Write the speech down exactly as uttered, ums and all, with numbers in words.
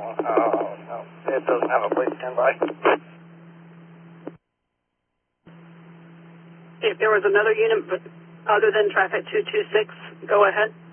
Uh, no, it doesn't have a police standby. If there was another unit but other than traffic two two six, go ahead.